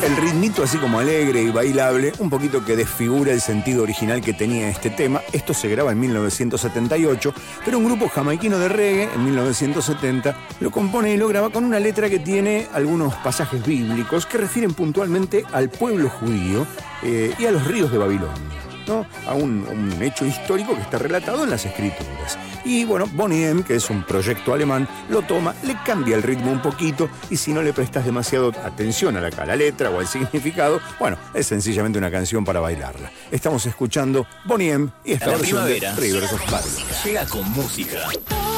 El ritmito así como alegre y bailable, un poquito que desfigura el sentido original que tenía este tema. Esto se graba en 1978, pero un grupo jamaiquino de reggae en 1970 lo compone y lo graba con una letra que tiene algunos pasajes bíblicos que refieren puntualmente al pueblo judío y a los ríos de Babilonia, ¿no? A un hecho histórico que está relatado en las escrituras. Y bueno, Boney M., que es un proyecto alemán, lo toma, le cambia el ritmo un poquito y si no le prestas demasiado atención a la letra o al significado, bueno, es sencillamente una canción para bailarla. Estamos escuchando Boney M. y esta versión de Rivers of Babylon. Llega con música.